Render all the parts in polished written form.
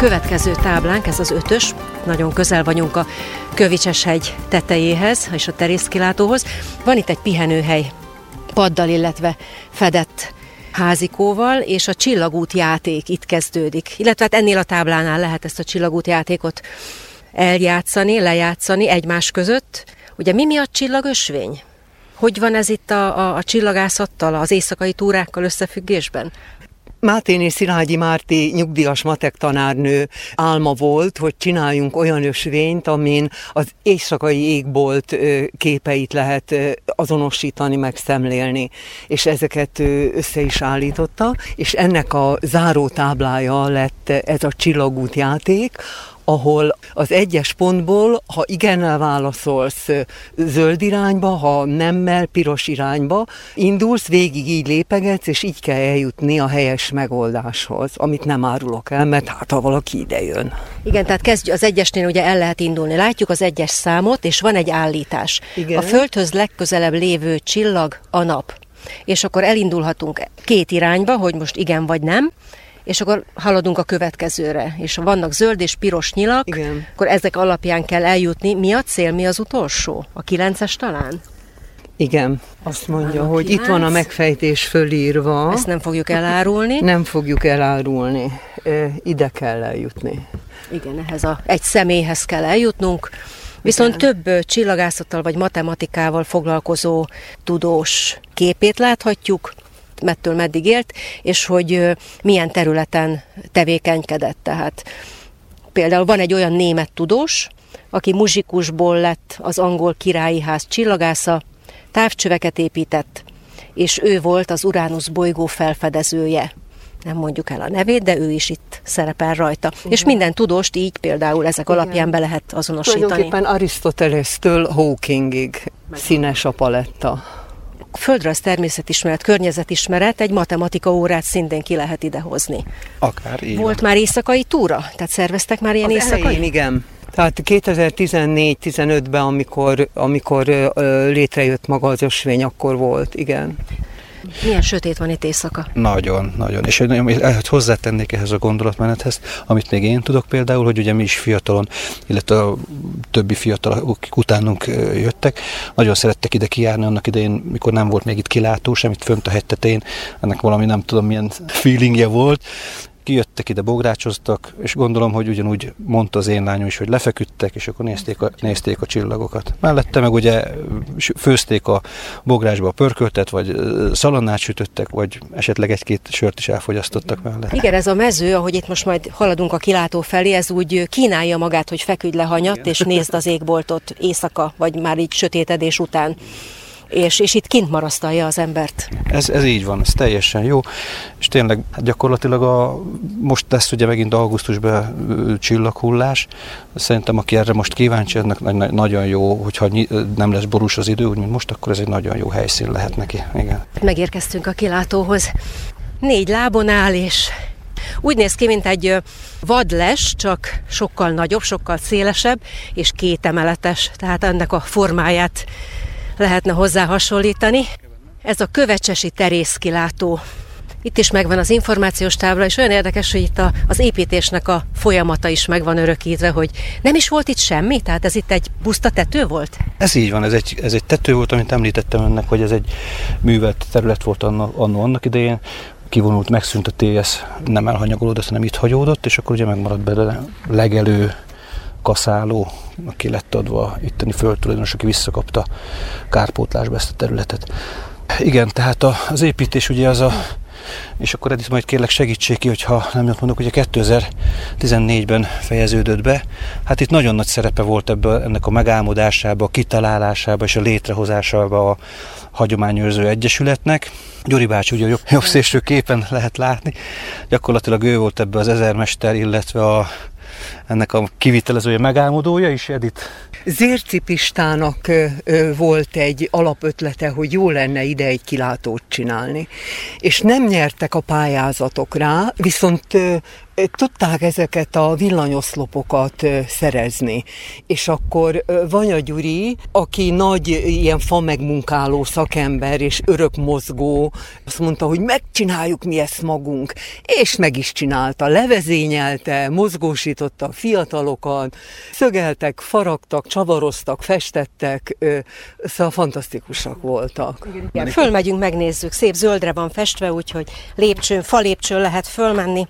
következő táblánk, ez az 5-ös, nagyon közel vagyunk a Kövicses-hegy tetejéhez és a terészkilátóhoz. Van itt egy pihenőhely paddal, illetve fedett házikóval, és a csillagút játék itt kezdődik. Illetve hát ennél a táblánál lehet ezt a csillagút játékot lejátszani egymás között. Ugye mi miatt csillagösvény? Hogy van ez itt a csillagászattal, az éjszakai túrákkal összefüggésben? Máténé Szilágyi Márti nyugdíjas matek tanárnő álma volt, hogy csináljunk olyan ösvényt, amin az éjszakai égbolt képeit lehet azonosítani, megszemlélni. És ezeket össze is állította, és ennek a záró táblája lett ez a csillagút játék, ahol az egyes pontból, ha igennel válaszolsz, zöld irányba, ha nemmel, piros irányba indulsz, végig így lépegetsz, és így kell eljutni a helyes megoldáshoz, amit nem árulok el, mert hát ha valaki idejön. Igen, tehát az egyesnél ugye el lehet indulni. Látjuk az egyes számot, és van egy állítás. Igen. A Földhöz legközelebb lévő csillag a nap. És akkor elindulhatunk két irányba, hogy most igen vagy nem, és akkor haladunk a következőre. És ha vannak zöld és piros nyilak, igen, akkor ezek alapján kell eljutni. Mi a cél, mi az utolsó? A 9-es talán? Igen, azt mondja, hogy 9. Itt van a megfejtés fölírva. Ezt nem fogjuk elárulni. Nem fogjuk elárulni. Ide kell eljutni. Igen, ehhez egy személyhez kell eljutnunk. Viszont több csillagászattal vagy matematikával foglalkozó tudós képét láthatjuk, mettől meddig élt, és hogy milyen területen tevékenykedett. Tehát például van egy olyan német tudós, aki muzsikusból lett az angol királyi ház csillagásza, távcsöveket épített, és ő volt az Uránusz bolygó felfedezője. Nem mondjuk el a nevét, de ő is itt szerepel rajta. Igen. És minden tudóst így például ezek alapján be lehet azonosítani. Tulajdonképpen Arisztotelesztől Hawkingig színes a paletta. Földrajz, természetismeret, környezetismeret, egy matematika órát szintén ki lehet idehozni. Akár így. Volt már éjszakai túra? Tehát szerveztek már ilyen éjszakai? Elején, igen. Tehát 2014-15-ben, amikor létrejött maga az ösvény, akkor volt, igen. Milyen sötét van itt éjszaka? Nagyon, nagyon. És hozzátennék ehhez a gondolatmenethez, amit még én tudok például, hogy ugye mi is fiatalon, illetve a többi fiatal, akik utánunk jöttek, nagyon szerettek ide kijárni annak idején, mikor nem volt még itt kilátó, semmit fönt a hegy tetején, ennek valami nem tudom milyen feelingje volt. Kijöttek ide, bográcsoztak, és gondolom, hogy ugyanúgy mondta az én lányom is, hogy lefeküdtek, és akkor nézték a csillagokat. Mellette meg ugye főzték a bográcsba a pörköltet, vagy szalonnát sütöttek, vagy esetleg egy-két sört is elfogyasztottak mellett. Igen, ez a mező, ahogy itt most majd haladunk a kilátó felé, ez úgy kínálja magát, hogy feküdj le hanyatt, és nézd az égboltot éjszaka, vagy már így sötétedés után. És itt kint marasztalja az embert. Ez így van, ez teljesen jó, és tényleg gyakorlatilag most lesz ugye megint augusztusban csillaghullás. Szerintem aki erre most kíváncsi, ennek nagyon jó, hogyha nem lesz borús az idő, úgy mint most, akkor ez egy nagyon jó helyszín lehet neki. Igen. Megérkeztünk a kilátóhoz. 4 lábon áll, és úgy néz ki, mint egy vadles, csak sokkal nagyobb, sokkal szélesebb, és 2 emeletes, tehát ennek a formáját lehetne hozzá hasonlítani. Ez a kövecsesi terészkilátó. Itt is megvan az információs tábla, és olyan érdekes, hogy itt az építésnek a folyamata is meg van örökítve, hogy nem is volt itt semmi? Tehát ez itt egy puszta tető volt? Ez így van, ez egy tető volt, amit említettem önnek, hogy ez egy művelt terület volt annak idején. Kivonult, megszűnt a TS, nem elhanyagolódott, hanem itt hagyódott, és akkor ugye megmaradt belőle legelő, kaszáló, aki lett adva itteni földtulajdonos, aki visszakapta kárpótlásba ezt a területet. Igen, tehát az építés ugye és akkor Edith majd kérlek segítség ki, hogyha nem jött mondok, ugye 2014-ben fejeződött be. Hát itt nagyon nagy szerepe volt ennek a megálmodásába, a kitalálásába és a létrehozásába a Hagyományőrző Egyesületnek. Gyuri bácsi ugye jobb szélső képen lehet látni. Gyakorlatilag ő volt ebbe az ezermester, illetve ennek a kivitelezője, megálmodója is, Edith? Zérczy Pistának volt egy alapötlete, hogy jó lenne ide egy kilátót csinálni. És nem nyertek a pályázatok rá, viszont tudták ezeket a villanyoszlopokat szerezni. És akkor Vanya Gyuri, aki nagy ilyen fa megmunkáló szakember és örökmozgó, azt mondta, hogy megcsináljuk mi ezt magunk. És meg is csinálta. Levezényelte, mozgósította a fiatalokat, szögeltek, faragtak, csavaroztak, festettek, szóval fantasztikusak voltak. Igen, fölmegyünk, megnézzük. Szép zöldre van festve, úgyhogy falépcsőn lehet fölmenni.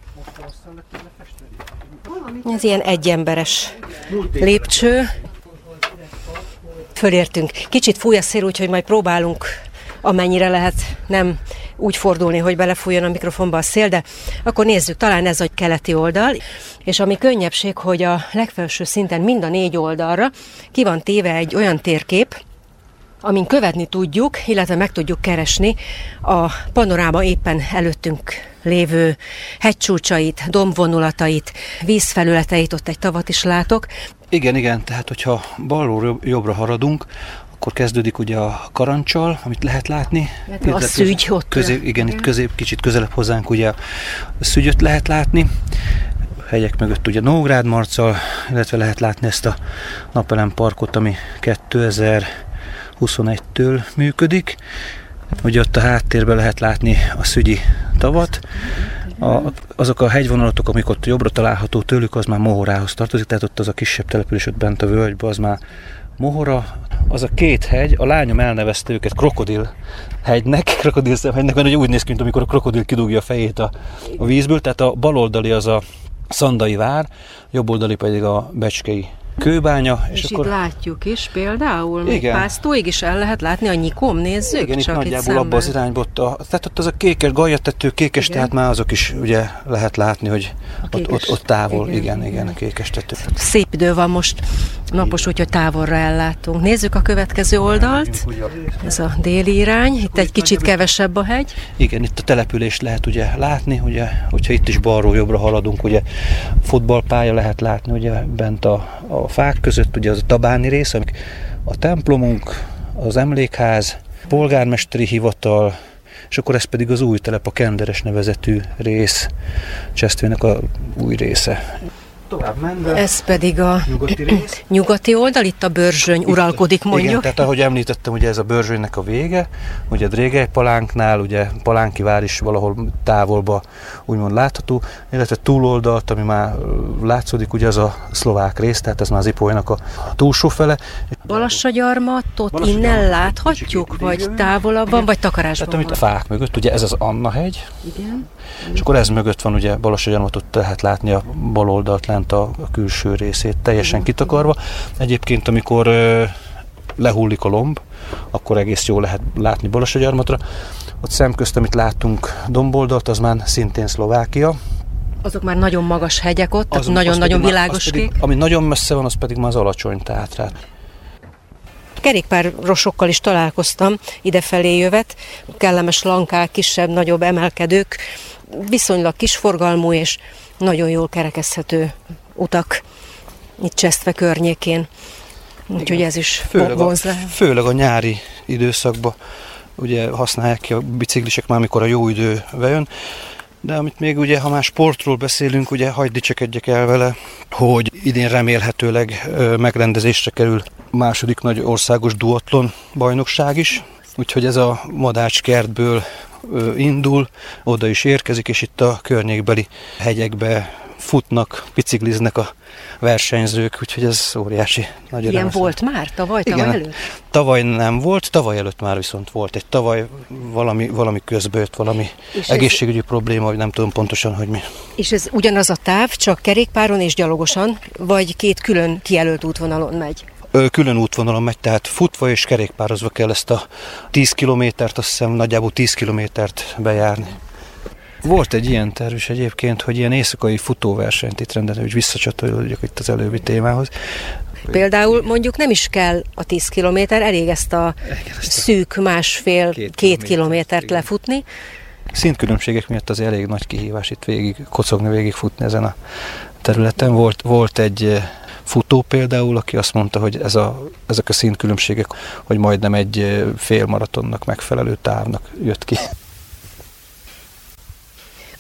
Ez ilyen egyemberes lépcső. Fölértünk. Kicsit fúj a szél, úgyhogy majd próbálunk, amennyire lehet, nem úgy fordulni, hogy belefújjon a mikrofonba a szél, de akkor nézzük, talán ez a keleti oldal. És ami könnyebbség, hogy a legfelső szinten mind a 4 oldalra ki van téve egy olyan térkép, amin követni tudjuk, illetve meg tudjuk keresni a panoráma éppen előttünk lévő hegycsúcsait, dombvonulatait, vízfelületeit, ott egy tavat is látok. Igen, tehát hogyha balról jobbra haradunk, akkor kezdődik ugye a Karancsal, amit lehet látni. A Szügy ott. Itt kicsit közelebb hozzánk ugye a Szügyöt lehet látni. A hegyek mögött ugye Nógrád Marccal, illetve lehet látni ezt a napelem parkot, ami 2021-től működik. Ugye ott a háttérben lehet látni a Szügyi tavat. Azok a hegyvonulatok, amik ott jobbra található tőlük, az már Mohorához tartozik, tehát ott az a kisebb település ott bent a völgyben, az már Mohora. Az a 2 hegy, a lányom elnevezte őket krokodilszemhegynek, mert ugye úgy néz ki, mint amikor a krokodil kidugja a fejét a vízből, tehát a baloldali az a Szandai vár, jobboldali pedig a Becskei kőbánya. És akkor... itt látjuk is például, még Pásztóig is el lehet látni a Nyikom, nézzük. Igen, itt nagyjából abban az irányban, tehát ott az a kékes, galjatető kékes, igen. Tehát már azok is ugye lehet látni, hogy ott távol, igen, kékes tető. Szép idő van most, napos, úgyhogy távolra ellátunk. Nézzük a következő oldalt, ez a déli irány, itt egy kicsit kevesebb a hegy. Igen, itt a települést lehet ugye látni, ugye, hogyha itt is balról jobbra haladunk, ugye futballpálya lehet látni, ugye bent a fák között, ugye az a Tabáni rész, amik a templomunk, az emlékház, polgármesteri hivatal, és akkor ez pedig az új telep, a Kenderes nevezetű rész, Csesztvének a új része. Tovább menve, ez pedig a nyugati oldal, itt a Börzsöny uralkodik, mondjuk. Igen, tehát ahogy említettem, ugye ez a Börzsönynek a vége, ugye a Drégely palánknál, ugye Palánki vár is valahol távolba úgymond látható, illetve túloldalt, ami már látszódik, ugye az a szlovák rész, tehát ez már az Ipolynak a túlsó fele. Balassagyarmatot innen láthatjuk, vagy távolabban, vagy takarásban? Tehát amit a fák mögött, ugye ez az Anna-hegy, igen. És akkor ez mögött van ugye Balassagyarmatot lehet látni a bal oldalt lent a külső részét teljesen kitakarva. Egyébként amikor lehullik a lomb, akkor egész jól lehet látni Balassagyarmatra. Ott szemközt, amit láttunk domboldalt, az már szintén Szlovákia. Azok már nagyon magas hegyek ott, tehát nagyon-nagyon világos kék. Ami nagyon messze van, az pedig már az Alacsony-Tátrát. Kerékpárosokkal is találkoztam idefelé jövet, kellemes lankák, kisebb-nagyobb emelkedők, viszonylag kisforgalmú és nagyon jól kerekezhető utak itt Csesztve környékén. Úgyhogy ez is vonz lehet. Főleg a nyári időszakban ugye használják ki a biciklisek már, amikor a jó idő bejön. De amit még ugye, ha már sportról beszélünk, ugye hagyd dicsekedjek el vele, hogy idén remélhetőleg megrendezésre kerül második nagy országos duatlon bajnokság is. Úgyhogy ez a Madácskertből indul, oda is érkezik, és itt a környékbeli hegyekbe futnak, bicikliznek a versenyzők, úgyhogy ez óriási nagy öröm. Ilyen volt már tavaly előtt? Tavaly nem volt, tavaly előtt már viszont volt egy tavaly valami közbe jött, valami egészségügyi probléma, vagy nem tudom pontosan, hogy mi. És ez ugyanaz a táv, csak kerékpáron és gyalogosan, vagy két külön kijelölt útvonalon megy? Külön útvonalon megy, tehát futva és kerékpározva kell ezt a 10 kilométert, azt hiszem nagyjából 10 kilométert bejárni. Volt egy ilyen terv is egyébként, hogy ilyen éjszakai futóversenyt itt rendezni, hogy visszacsatolódjak itt az előbbi témához. Például mondjuk nem is kell a 10 kilométer, elég ezt a szűk másfél-két kilométert lefutni. Szintkülönbségek miatt az elég nagy kihívás itt kocogni, futni ezen a területen. Volt egy futó például, aki azt mondta, hogy ezek a szintkülönbségek, hogy majdnem egy félmaratonnak megfelelő távnak jött ki.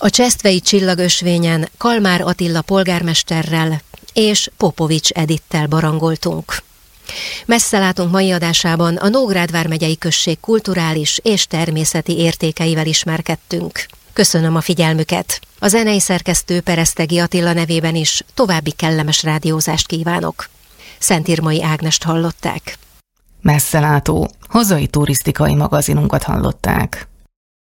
A Csesztvei Csillagösvényen Kalmár Attila polgármesterrel és Popovics Edittel barangoltunk. Messze látunk mai adásában a Nógrád vármegyei község kulturális és természeti értékeivel ismerkedtünk. Köszönöm a figyelmüket! A zenei szerkesztő Peresztegi Attila nevében is további kellemes rádiózást kívánok. Szentírmai Ágnest hallották. Messzelátó, hazai turisztikai magazinunkat hallották.